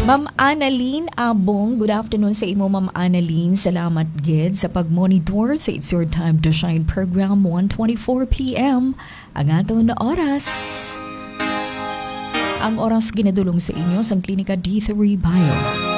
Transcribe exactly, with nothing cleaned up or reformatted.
Ma'am Annalyn Abong, good afternoon sa imo Ma'am Annalyn. Salamat gid sa pag-monitor sa It's Your Time to Shine program one twenty-four p m ang aton na oras. Ang oras ginadulong sa inyo sa Klinika D three Bio.